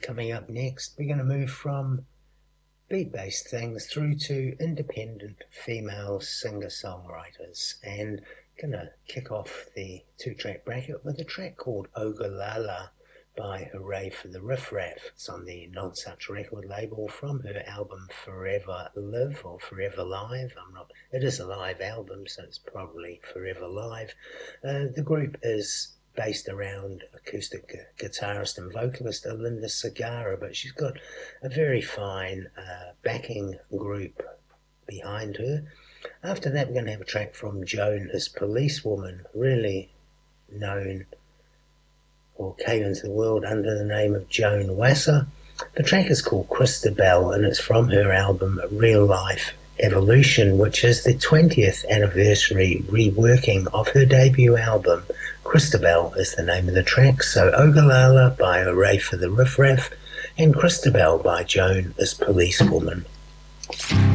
Coming up next, we're going to move from beat-based things through to independent female singer-songwriters, and going to kick off the two-track bracket with a track called Ogallala by Hooray for the Riff Raff. It's on the Nonsuch record label from her album Forever Live, or Forever Live. It is a live album, so it's probably Forever Live. The group is based around acoustic guitarist and vocalist Alinda Segarra, but she's got a very fine backing group behind her. After that, we're going to have a track from Joan as Policewoman, really known or came into the world under the name of Joan Wasser. The track is called Christabel, and it's from her album Real Life Evolution, which is the 20th anniversary reworking of her debut album. Christabel is the name of the track, so Ogallala by Hooray for the Riff Raff and Christabel by Joan as Policewoman.